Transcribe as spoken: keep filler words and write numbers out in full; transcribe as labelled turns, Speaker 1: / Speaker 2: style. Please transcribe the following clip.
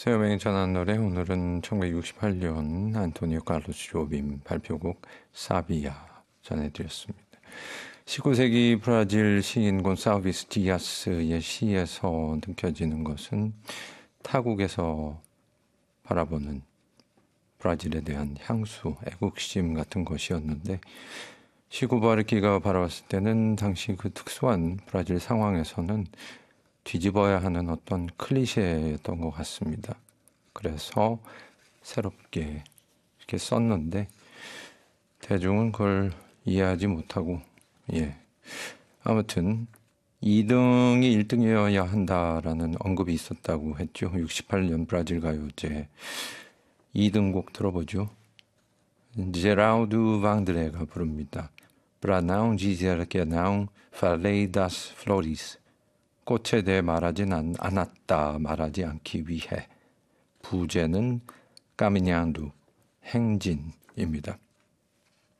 Speaker 1: 세요맹이 전한 노래, 오늘은 천구백육십팔 년 안토니오 칼로스 조빔 발표곡 사비야 전해드렸습니다. 십구 세기 브라질 시인 곤사우비스 디아스의 시에서 느껴지는 것은 타국에서 바라보는 브라질에 대한 향수, 애국심 같은 것이었는데, 시구바르키가 바라봤을 때는 당시 그 특수한 브라질 상황에서는 뒤집어야 하는 어떤 클리셰였던 것 같습니다. 그래서 새롭게 이렇게 썼는데 대중은 그걸 이해하지 못하고, 예, 아무튼 이 등이 일 등이어야 한다라는 언급이 있었다고 했죠. 육십팔 년 브라질 가요제 이 등 곡 들어보죠. 제라우드 방드레가 부릅니다. Pra não dizer que não falei das flores. 꽃에 대해 말하진 않, 않았다, 말하지 않기 위해. 부제는 까미냥두, 행진입니다.